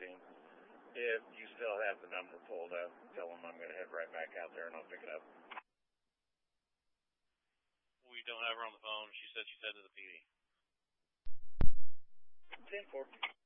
14. If you still have the number pulled up, tell them I'm going to head right back out there and I'll pick it up. We don't have her on the phone. She said she's headed to the PD. 10-4.